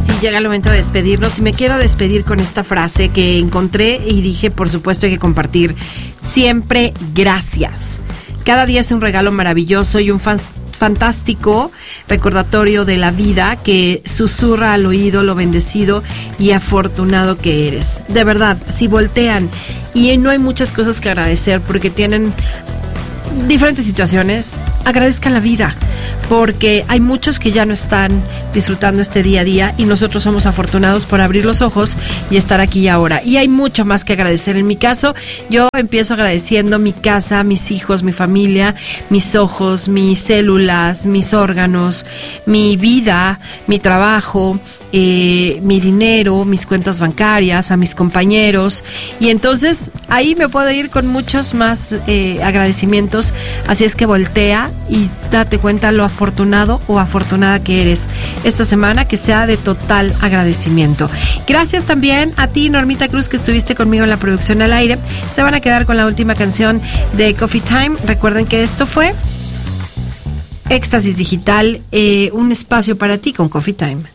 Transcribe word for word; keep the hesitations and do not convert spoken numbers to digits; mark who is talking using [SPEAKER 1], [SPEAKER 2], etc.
[SPEAKER 1] sí llega el momento de despedirnos y me quiero despedir con esta frase que encontré y dije, por supuesto, hay que compartir. Siempre gracias. Cada día es un regalo maravilloso y un fan, fantástico recordatorio de la vida que susurra al oído lo bendecido y afortunado que eres. De verdad, si voltean y no hay muchas cosas que agradecer porque tienen diferentes situaciones, agradezcan la vida, porque hay muchos que ya no están disfrutando este día a día y nosotros somos afortunados por abrir los ojos y estar aquí y ahora. Y hay mucho más que agradecer. En mi caso, yo empiezo agradeciendo mi casa, mis hijos, mi familia, mis ojos, mis células, mis órganos, mi vida, mi trabajo, eh, mi dinero, mis cuentas bancarias, a mis compañeros. Y entonces ahí me puedo ir con muchos más eh, agradecimientos. Así es que voltea y date cuenta lo afortunado o afortunada que eres esta semana, que sea de total agradecimiento. Gracias también a ti, Normita Cruz, que estuviste conmigo en la producción al aire. Se van a quedar con la última canción de Coffee Time. Recuerden que esto fue Éxtasis Digital, eh, un espacio para ti con Coffee Time.